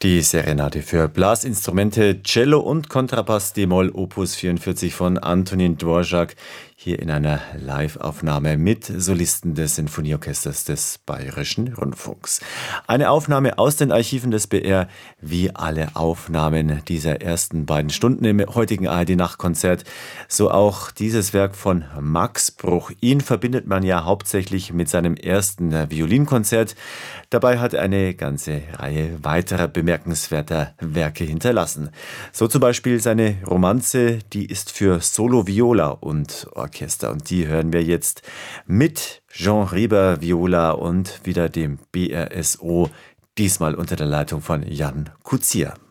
Die Serenade für Blasinstrumente, Cello und Kontrabass d-Moll Opus 44 von Antonin Dvorak, hier in einer Live-Aufnahme mit Solisten des Sinfonieorchesters des Bayerischen Rundfunks. Eine Aufnahme aus den Archiven des BR, wie alle Aufnahmen dieser ersten beiden Stunden im heutigen ARD-Nachtkonzert. So auch dieses Werk von Max Bruch. Ihn verbindet man ja hauptsächlich mit seinem ersten Violinkonzert. Dabei hat er eine ganze Reihe weiterer bemerkenswerter Werke hinterlassen. So zum Beispiel seine Romanze, die ist für Solo Viola und Orchester. Und die hören wir jetzt mit Jean Rieber Viola und wieder dem BRSO, diesmal unter der Leitung von Jan Kucier.